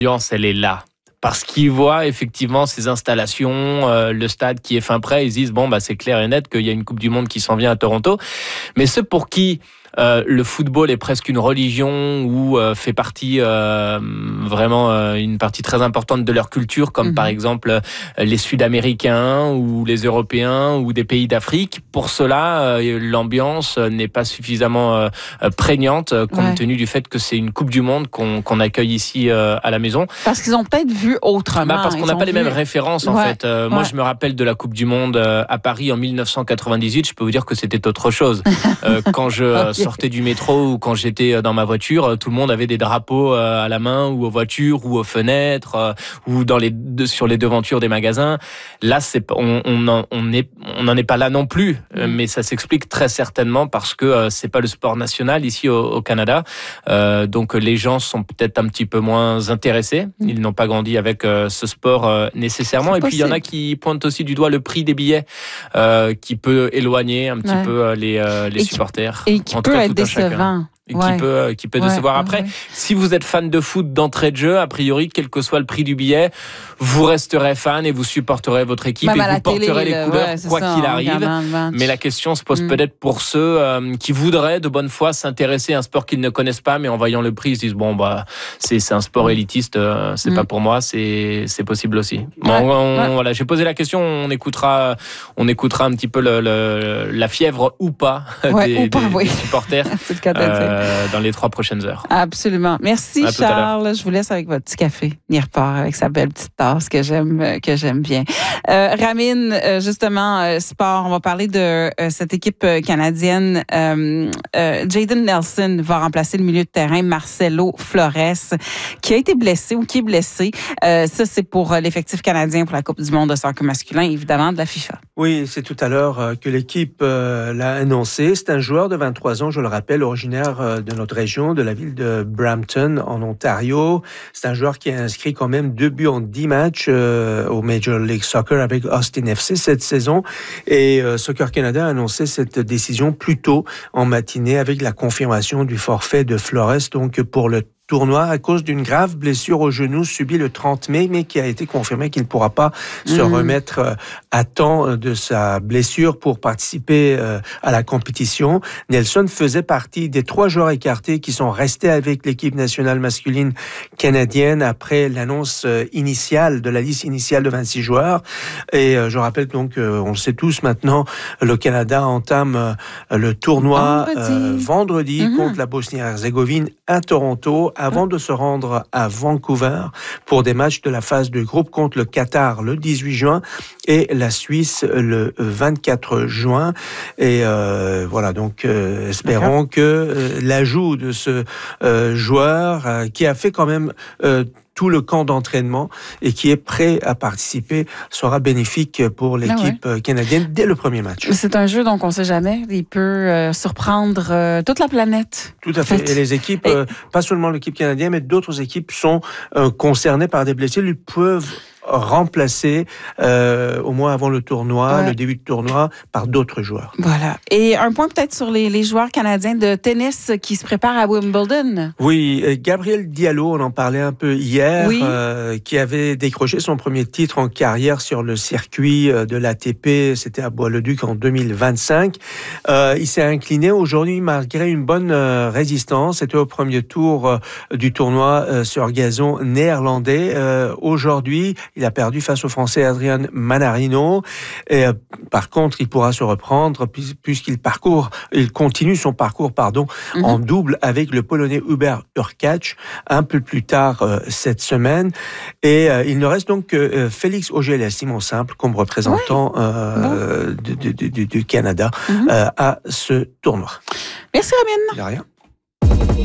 L'ambiance, elle est là. Parce qu'ils voient effectivement ces installations, le stade qui est fin prêt, ils se disent c'est clair et net qu'il y a une Coupe du Monde qui s'en vient à Toronto. Mais ceux pour qui le football est presque une religion ou fait partie vraiment une partie très importante de leur culture, comme par exemple les Sud-Américains ou les Européens ou des pays d'Afrique. Pour cela, l'ambiance n'est pas suffisamment prégnante compte tenu du fait que c'est une Coupe du Monde qu'on accueille ici à la maison. Parce qu'ils ont peut-être vu autrement. Parce qu'on n'a pas les mêmes références en fait. Moi, je me rappelle de la Coupe du Monde à Paris en 1998. Je peux vous dire que c'était autre chose. Quand je sortais du métro ou quand j'étais dans ma voiture, tout le monde avait des drapeaux à la main ou aux voitures ou aux fenêtres ou sur les devantures des magasins. Là, on n'en est pas là non plus, mais ça s'explique très certainement parce que c'est pas le sport national ici au Canada. Donc les gens sont peut-être un petit peu moins intéressés. Ils n'ont pas grandi avec ce sport nécessairement. Et puis il y en a qui pointent aussi du doigt le prix des billets qui peut éloigner un petit peu les supporters. Et qui peut être décevant. Qui peut décevoir. Après, si vous êtes fan de foot d'entrée de jeu, a priori, quel que soit le prix du billet, vous resterez fan et vous supporterez votre équipe et vous porterez les couleurs quoi qu'il arrive. Mais la question se pose peut-être pour ceux qui voudraient de bonne foi s'intéresser à un sport qu'ils ne connaissent pas, mais en voyant le prix, ils se disent c'est un sport élitiste, c'est pas pour moi, c'est possible aussi. Voilà, j'ai posé la question, on écoutera un petit peu la fièvre ou pas des supporters. Dans les 3 prochaines heures. Absolument. Merci Charles. Je vous laisse avec votre petit café. Il repart avec sa belle petite tasse que j'aime bien. Ramin, justement, sport, on va parler de cette équipe canadienne. Jayden Nelson va remplacer le milieu de terrain Marcelo Flores, qui a été blessé ou qui est blessé. Ça, c'est pour l'effectif canadien pour la Coupe du monde de soccer masculin, évidemment, de la FIFA. Oui, c'est tout à l'heure que l'équipe l'a annoncé. C'est un joueur de 23 ans, je le rappelle, originaire de notre région, de la ville de Brampton, en Ontario. C'est un joueur qui a inscrit quand même 2 buts en 10 matchs au Major League Soccer avec Austin FC cette saison. Et Soccer Canada a annoncé cette décision plus tôt en matinée avec la confirmation du forfait de Flores, donc pour le tournoi à cause d'une grave blessure au genou subie le 30 mai, mais qui a été confirmé qu'il ne pourra pas se remettre à temps de sa blessure pour participer à la compétition. Nelson faisait partie des 3 joueurs écartés qui sont restés avec l'équipe nationale masculine canadienne après l'annonce initiale de la liste initiale de 26 joueurs. Et je rappelle donc, on le sait tous maintenant, le Canada entame le tournoi vendredi contre la Bosnie-Herzégovine à Toronto, avant de se rendre à Vancouver pour des matchs de la phase de groupe contre le Qatar le 18 juin et la Suisse le 24 juin. Et voilà, donc espérons que l'ajout de ce joueur qui a fait quand même tout le camp d'entraînement et qui est prêt à participer sera bénéfique pour l'équipe canadienne dès le premier match. C'est un jeu, donc on ne sait jamais. Il peut surprendre toute la planète. Tout à fait. Et les équipes, pas seulement l'équipe canadienne, mais d'autres équipes sont concernées par des blessés. Ils peuvent remplacé au moins avant le tournoi, le début du tournoi, par d'autres joueurs. Voilà. Et un point peut-être sur les joueurs canadiens de tennis qui se préparent à Wimbledon. Oui, Gabriel Diallo, on en parlait un peu hier, qui avait décroché son premier titre en carrière sur le circuit de l'ATP, c'était à Bois-le-Duc en 2025. Il s'est incliné aujourd'hui malgré une bonne résistance. C'était au premier tour du tournoi sur gazon néerlandais. Aujourd'hui, il a perdu face au Français Adrian Manarino. Et, par contre, il pourra se reprendre puisqu'il continue son parcours en double avec le Polonais Hubert Hurkacz un peu plus tard cette semaine. Et il ne reste donc que Félix Auger-Aliassime en simple comme représentant du Canada à ce tournoi. Merci Ramin. De rien.